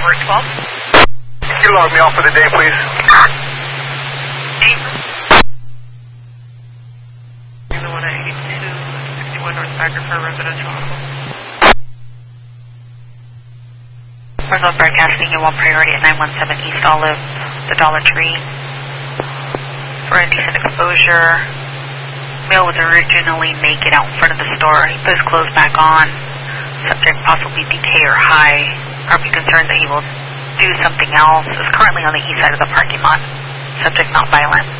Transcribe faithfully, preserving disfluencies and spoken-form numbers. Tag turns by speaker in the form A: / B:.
A: Tower twelve.
B: Can you log me off for the day, please?
A: eight. The one at eighty-two sixty-one North Bagger for residential audible.
C: Result broadcasting at one priority at nine one seven East Olive, the Dollar Tree. For indecent exposure, male was originally naked out in front of the store. He put his clothes back on. Subject possibly decay or high. Are we concerned that he will do something else? Is currently on the east side of the parking lot. Subject not violent.